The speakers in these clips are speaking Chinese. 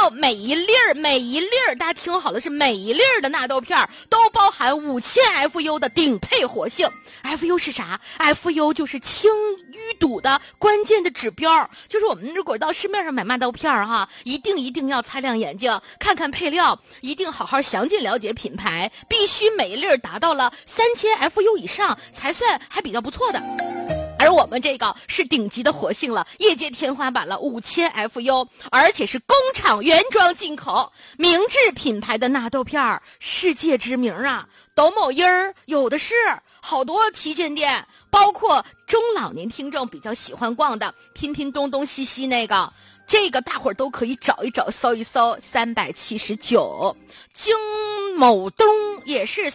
后每一粒儿，大家听好了，是每一粒儿的纳豆片都包含5000 FU 的顶配活性。FU 是啥 ？FU 就是清淤堵的关键的指标。就是我们如果到市面上买纳豆片哈，一定要擦亮眼睛，看看配料，一定好好详尽了解品牌，必须每一粒儿达到了3000 FU 以上才算还比较不错的。而我们这个是顶级的活性了，业界天花板了5000 FU， 而且是工厂原装进口，明治品牌的纳豆片世界知名啊！抖某音儿有的是，好多旗舰店，包括中老年听众比较喜欢逛的拼拼东东西西那个。这个大伙儿都可以找一找，搜一搜，379。京某东也是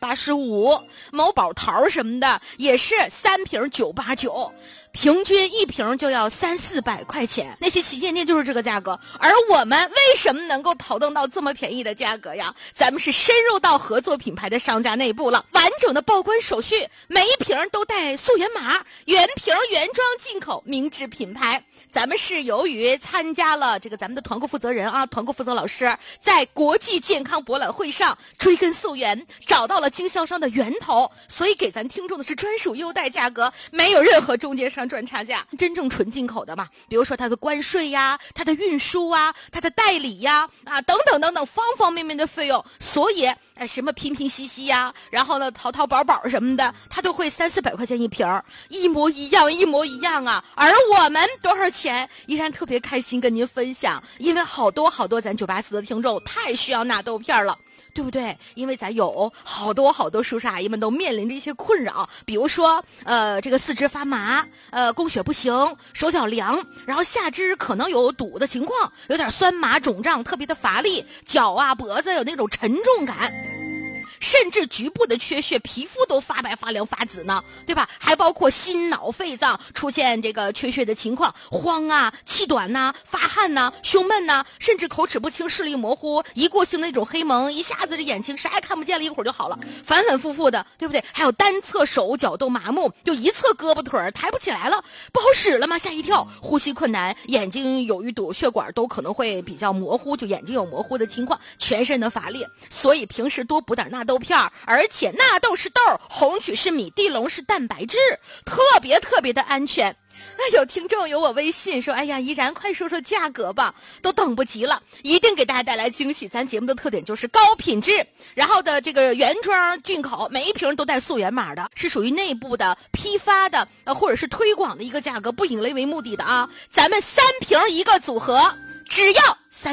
385，某宝桃什么的也是3瓶989，平均一瓶就要300-400块钱。那些旗舰店就是这个价格，而我们为什么能够淘登到这么便宜的价格呀？咱们是深入到合作品牌的商家内部了，完整的报关手续，每一瓶都带溯源码，原瓶原装进口，明治品牌。咱们是由于参加了这个咱们的团购负责人啊，团购负责老师在国际健康博览会上追根溯源，找到了经销商的源头，所以给咱听众的是专属优待价格，没有任何中间商赚差价，真正纯进口的嘛。比如说它的关税呀，它的运输啊，它的代理呀，等等方方面面的费用，所以什么拼拼西西呀，然后呢淘宝什么的，它都会300-400块钱一瓶，一模一样啊。而我们多少钱，依然特别开心跟您分享，因为好多咱984的听众太需要纳豆片了。对不对？因为咱有好多叔叔阿姨们都面临着一些困扰，比如说这个四肢发麻，供血不行，手脚凉，然后下肢可能有堵的情况，有点酸麻肿胀，特别的乏力，脚啊脖子有那种沉重感，甚至局部的缺血，皮肤都发白发凉发紫呢，对吧？还包括心脑肺脏出现这个缺血的情况，慌啊，气短呐，发汗呐，胸闷呐，甚至口齿不清，视力模糊，一过性的那种黑蒙，一下子这眼睛啥也看不见了，一会儿就好了，反复的，对不对？还有单侧手脚都麻木，就一侧胳膊腿抬不起来了，不好使了吗？吓一跳，呼吸困难，眼睛有淤堵，血管都可能会比较模糊，就眼睛有模糊的情况，全身的乏力。所以平时多补点纳豆片，而且纳豆是豆，红曲是米，地龙是蛋白质，特别的安全。那有听众有我微信说，哎呀，依然快说说价格吧，都等不及了，一定给大家带来惊喜。咱节目的特点就是高品质，然后的这个原装进口，每一瓶都带溯源码的，是属于内部的批发的或者是推广的一个价格，不以雷为目的的啊。咱们3瓶一个组合只要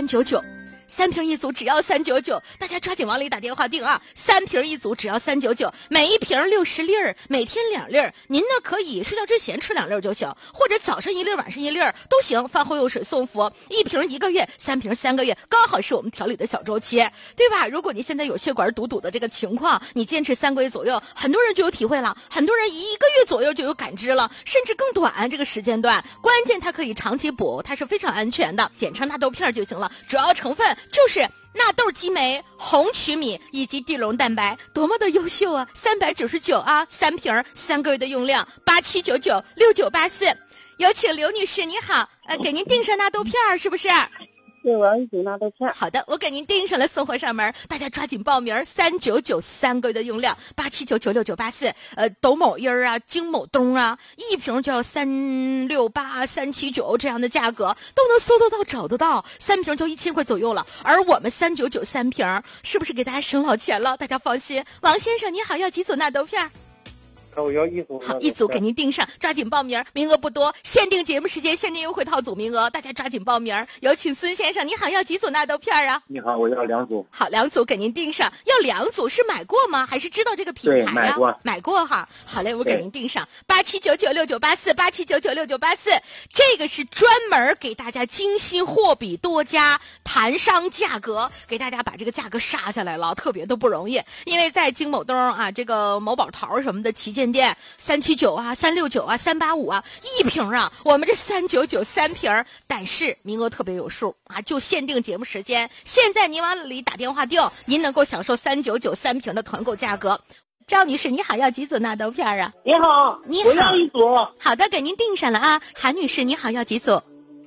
399。3瓶一组只要399，大家抓紧往里打电话订啊！3瓶一组只要399，每一瓶60粒儿，每天2粒儿。您呢可以睡觉之前吃2粒儿就行，或者早上1粒儿，晚上1粒儿都行。饭后用水送服，一瓶1个月，3瓶3个月，刚好是我们调理的小周期，对吧？如果你现在有血管堵的这个情况，你坚持3个月左右，很多人就有体会了，很多人1个月左右就有感知了，甚至更短这个时间段。关键它可以长期补，它是非常安全的，简称纳豆片就行了。主要成分就是纳豆激酶、红曲米以及地龙蛋白，多么的优秀啊！399啊，3瓶3个月的用量，87996984。有请刘女士，你好，给您订上纳豆片是不是？ 对，我要一组纳豆片。 好的，我给您订上了，送货上门，大家抓紧报名，399 3个月的用量，87996984。抖某音啊，京某东啊，一瓶就要368、379这样的价格都能搜得到、找得到，3瓶就1000块左右了。而我们399 3瓶，是不是给大家省老钱了？大家放心。王先生，你好，要几组纳豆片？ 我要一组。 好，一组给您订上，抓紧报名，名额不多，限定节目时间，限定优惠套组名额，大家抓紧报名。有请孙先生，你好，要几组纳豆片啊？ 你好，我要2组。 好，2组给您订上。要2组是买过吗？还是知道这个品牌呀？ 对， 买过哈。好嘞，我给您订上87996984，87996984。这个是专门给大家精心货比多家谈商价格，给大家把这个价格杀下来了，特别的不容易。因为在京某东啊，这个某宝桃什么的旗舰店379啊、369啊、385啊，一瓶啊，我们这399 3瓶，但是名额特别有数啊，就限定节目时间。现在您往里打电话订，您能够享受399 3瓶的团购价格。赵女士，你好，要几组纳豆片啊？ 你好， 你好， 我要1组。 好的，给您订上了啊。韩女士，你好，要几组？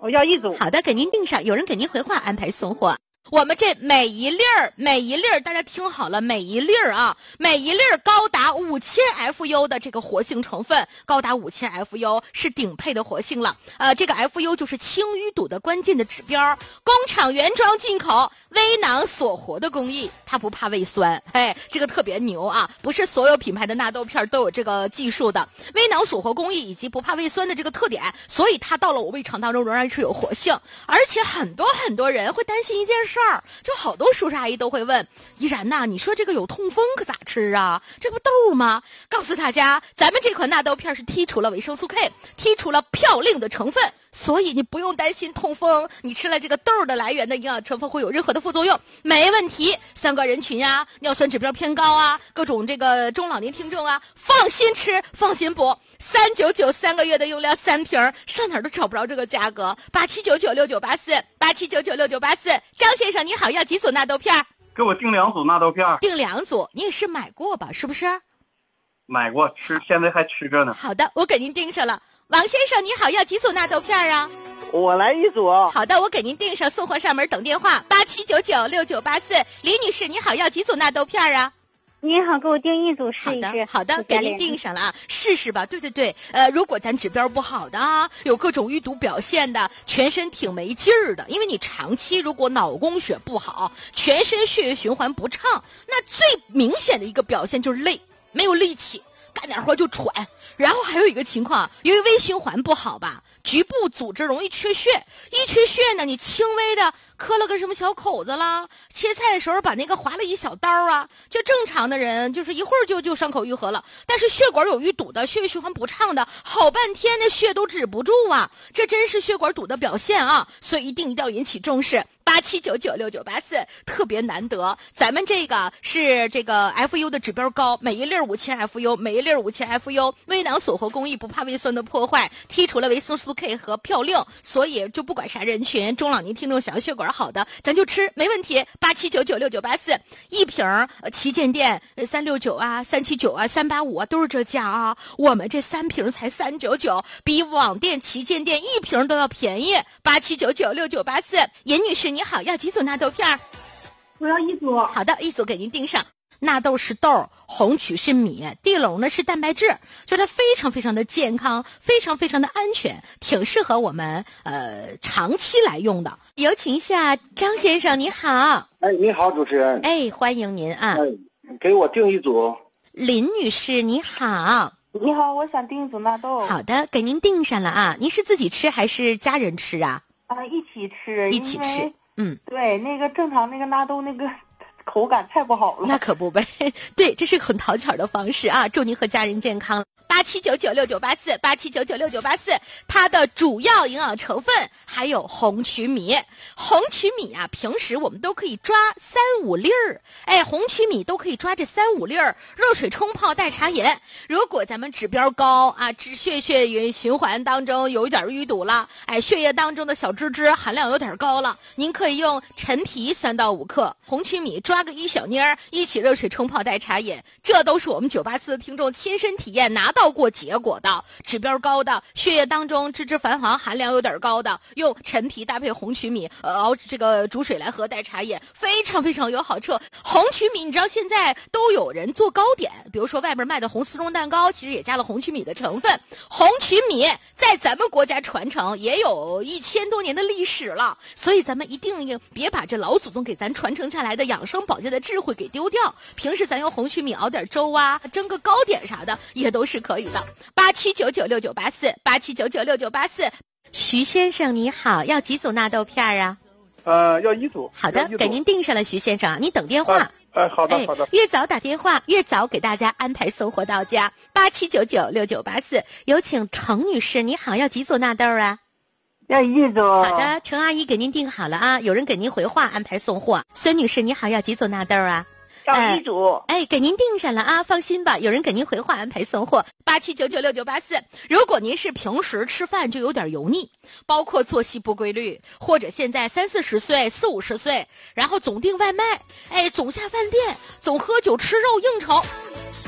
我要一组。 好的，给您订上，有人给您回话安排送货。我们这每一粒儿，大家听好了，每一粒儿高达5000 FU 的这个活性成分，高达5000 FU 是顶配的活性了。这个 FU 就是清淤堵的关键的指标。工厂原装进口，微囊锁活的工艺，它不怕胃酸，这个特别牛啊！不是所有品牌的纳豆片都有这个技术的，微囊锁活工艺以及不怕胃酸的这个特点，所以它到了我胃肠当中仍然是有活性。而且很多人会担心一件事儿，就好多叔叔阿姨都会问，依然呐，你说这个有痛风可咋吃啊？这不豆吗？告诉大家，咱们这款纳豆片是剔除了维生素 K， 剔除了嘌呤的成分，所以你不用担心痛风，你吃了这个豆的来源的营养成分会有任何的副作用，没问题。三高人群啊，尿酸指标偏高啊，各种这个中老年听众啊，放心吃，放心补。399，3个月的用量3瓶，上哪儿都找不着这个价格。87996984，87996984。张先生你好，要几组纳豆片？ 给我订2组纳豆片。 订2组，你也是买过吧？是不是？ 买过，吃，现在还吃着呢。 好的，我给您订上了。王先生你好，要几组纳豆片啊？ 我来1组。 好的，我给您订上，送货上门等电话。87996984。李女士你好，要几组纳豆片啊？ 您好，给我订1组试一试。 好的，给您订上了啊，试试吧。对，如果咱指标不好的啊，有各种淤堵表现的，全身挺没劲儿的，因为你长期如果脑供血不好，全身血液循环不畅，那最明显的一个表现就是累，没有力气，干点活就喘。然后还有一个情况，由于微循环不好吧，局部组织容易缺血，一缺血呢，你轻微的磕了个什么小口子啦，切菜的时候把那个划了一小刀啊，就正常的人就是一会儿就伤口愈合了，但是血管有淤堵的，血液循环不畅的，好半天的血都止不住啊，这真是血管堵的表现啊，所以一定要引起重视。87996984，特别难得，咱们这个是这个 FU 的指标高，每一粒5000 FU， 每一粒5000 FU， 微囊锁活工艺不怕胃酸的破坏，剔除了维生素 K 和嘌呤，所以就不管啥人群，中老年听众想要血管好的，咱就吃没问题。87996984，一瓶旗舰店369啊、379啊、385啊都是这价啊，我们这3瓶才399，比网店旗舰店1瓶都要便宜。87996984，严女士你好，要几组纳豆片？ 我要1组。 好的，1组给您订上。纳豆是豆，红曲是米，地龙呢是蛋白质，就它非常的健康，非常的安全，挺适合我们长期来用的。有请一下张先生，你好。 你好，主持人。 欢迎您啊。 给我订1组。 林女士你好。 你好，我想订1组纳豆。 好的，给您订上了啊。您是自己吃还是家人吃啊？ 一起吃。 一起吃。 对，那个正常那个纳豆那个口感太不好了。 那可不呗，对，这是很讨巧的方式啊！祝您和家人健康。87996984，87996984，它的主要营养成分还有红曲米。红曲米啊，平时我们都可以抓3-5粒儿，红曲米都可以抓这3-5粒儿，热水冲泡代茶饮。如果咱们指标高啊，血液循环当中有一点淤堵了，血液当中的小脂质含量有点高了，您可以用陈皮3到5克，红曲米抓个1小捏儿，一起热水冲泡代茶饮。这都是我们984的听众亲身体验拿到过结果的，指标高的，血液当中脂质繁黄含量有点高的，用陈皮搭配红曲米熬这个煮水来喝代茶饮，非常有好处。红曲米你知道现在都有人做糕点，比如说外边卖的红丝绒蛋糕其实也加了红曲米的成分。红曲米在咱们国家传承也有1000多年的历史了，所以咱们一定别把这老祖宗给咱传承下来的养生保健的智慧给丢掉，平时咱用红曲米熬点粥啊，蒸个糕点啥的也都是可以的。87996984，87996984。徐先生你好，要几组纳豆片啊？ 要1组。 好的，给您订上了，徐先生，你等电话。 好的。 越早打电话越早给大家安排送货到家。87996984，有请程女士，你好，要几组纳豆啊？ 要1组。 好的，程阿姨给您订好了啊，有人给您回话安排送货。孙女士你好，要几组纳豆啊？ 要1组。 给您订上了啊，放心吧，有人给您回话安排送货。87996984。如果您是平时吃饭就有点油腻，包括作息不规律，或者现在30-40岁、40-50岁，然后总订外卖，总下饭店，总喝酒吃肉应酬，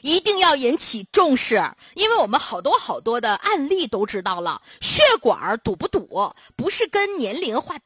一定要引起重视，因为我们好多的案例都知道了，血管堵不堵不是跟年龄划